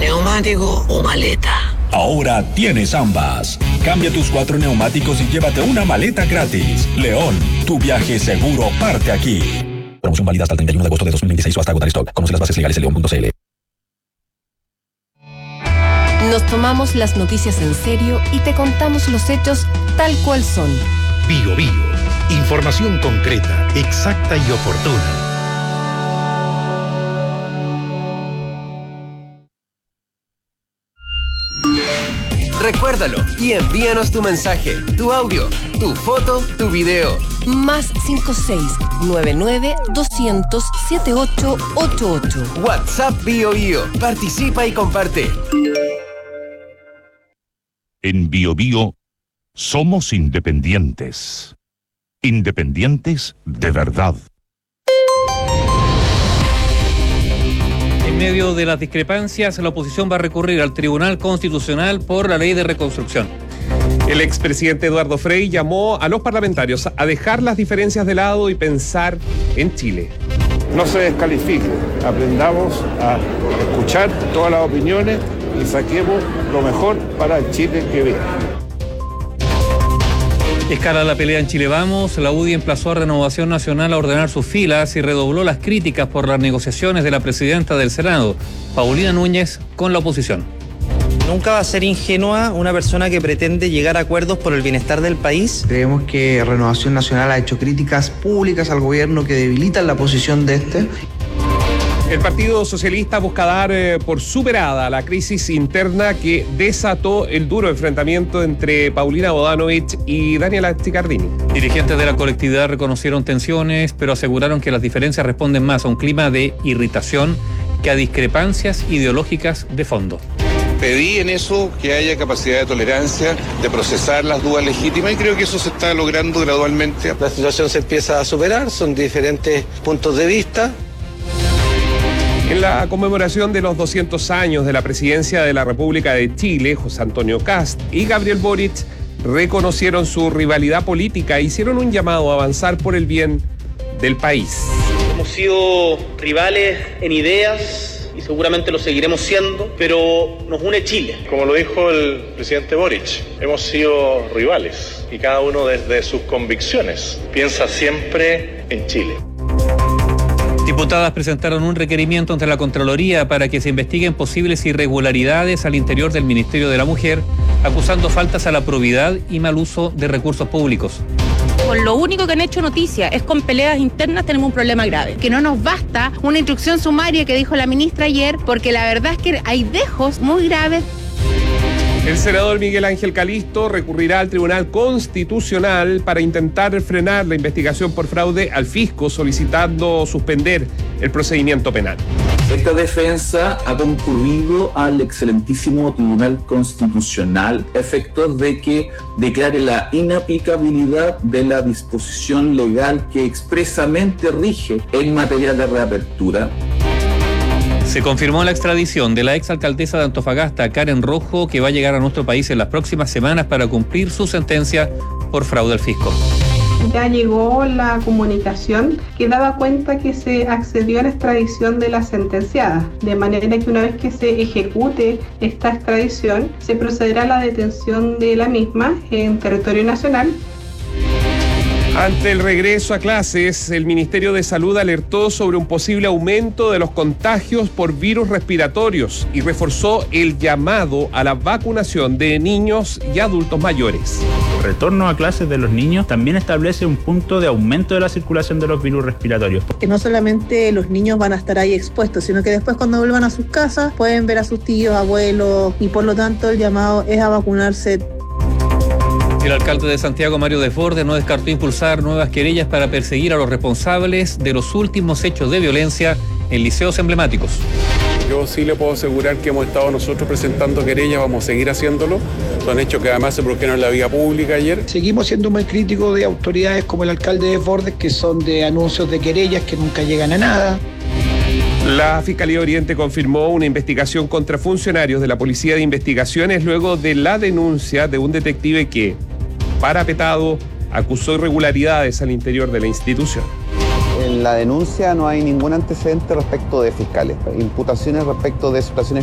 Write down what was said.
¿neumático o maleta? Ahora tienes ambas. Cambia tus 4 neumáticos y llévate una maleta gratis. León, tu viaje seguro parte aquí. Promoción válida hasta el 31 de agosto de 2026 o hasta agotar stock. Conoce las bases legales en león.cl. Nos tomamos las noticias en serio y te contamos los hechos tal cual son. Bio Bio. Información concreta, exacta y oportuna. Recuérdalo y envíanos tu mensaje, tu audio, tu foto, tu video. Más 56-99-200-7888. WhatsApp Bio Bio. Participa y comparte. En Bio Bio somos independientes. Independientes de verdad. En medio de las discrepancias, la oposición va a recurrir al Tribunal Constitucional por la Ley de Reconstrucción. El expresidente Eduardo Frei llamó a los parlamentarios a dejar las diferencias de lado y pensar en Chile. No se descalifique, aprendamos a escuchar todas las opiniones y saquemos lo mejor para el Chile que viene. Escala la pelea en Chile Vamos. La UDI emplazó a Renovación Nacional a ordenar sus filas y redobló las críticas por las negociaciones de la presidenta del Senado, Paulina Núñez, con la oposición. Nunca va a ser ingenua una persona que pretende llegar a acuerdos por el bienestar del país. Creemos que Renovación Nacional ha hecho críticas públicas al gobierno que debilitan la posición de este. El Partido Socialista busca dar por superada la crisis interna que desató el duro enfrentamiento entre Paulina Bodanovich y Daniela Chiccardini. Dirigentes de la colectividad reconocieron tensiones, pero aseguraron que las diferencias responden más a un clima de irritación que a discrepancias ideológicas de fondo. Pedí en eso que haya capacidad de tolerancia, de procesar las dudas legítimas, y creo que eso se está logrando gradualmente. La situación se empieza a superar, son diferentes puntos de vista. En la conmemoración de los 200 años de la presidencia de la República de Chile, José Antonio Kast y Gabriel Boric reconocieron su rivalidad política e hicieron un llamado a avanzar por el bien del país. Hemos sido rivales en ideas y seguramente lo seguiremos siendo, pero nos une Chile. Como lo dijo el presidente Boric, hemos sido rivales y cada uno desde sus convicciones piensa siempre en Chile. Diputadas presentaron un requerimiento ante la Contraloría para que se investiguen posibles irregularidades al interior del Ministerio de la Mujer, acusando faltas a la probidad y mal uso de recursos públicos. Con lo único que han hecho noticia es con peleas internas, tenemos un problema grave. Que no nos basta una instrucción sumaria que dijo la ministra ayer, porque la verdad es que hay dejos muy graves. El senador Miguel Ángel Calisto recurrirá al Tribunal Constitucional para intentar frenar la investigación por fraude al fisco, solicitando suspender el procedimiento penal. Esta defensa ha concurrido al excelentísimo Tribunal Constitucional a efectos de que declare la inaplicabilidad de la disposición legal que expresamente rige en materia de reapertura. Se confirmó la extradición de la exalcaldesa de Antofagasta, Karen Rojo, que va a llegar a nuestro país en las próximas semanas para cumplir su sentencia por fraude al fisco. Ya llegó la comunicación que daba cuenta que se accedió a la extradición de la sentenciada, de manera que una vez que se ejecute esta extradición, se procederá a la detención de la misma en territorio nacional. Ante el regreso a clases, el Ministerio de Salud alertó sobre un posible aumento de los contagios por virus respiratorios y reforzó el llamado a la vacunación de niños y adultos mayores. El retorno a clases de los niños también establece un punto de aumento de la circulación de los virus respiratorios. Que no solamente los niños van a estar ahí expuestos, sino que después cuando vuelvan a sus casas pueden ver a sus tíos, abuelos, y por lo tanto el llamado es a vacunarse. El alcalde de Santiago, Mario Desbordes, no descartó impulsar nuevas querellas para perseguir a los responsables de los últimos hechos de violencia en liceos emblemáticos. Yo sí le puedo asegurar que hemos estado nosotros presentando querellas, vamos a seguir haciéndolo. Son hechos que además se produjeron en la vía pública ayer. Seguimos siendo muy críticos de autoridades como el alcalde Desbordes, que son de anuncios de querellas que nunca llegan a nada. La Fiscalía Oriente confirmó una investigación contra funcionarios de la Policía de Investigaciones luego de la denuncia de un detective que, parapetado, acusó irregularidades al interior de la institución. En la denuncia no hay ningún antecedente respecto de fiscales, imputaciones respecto de situaciones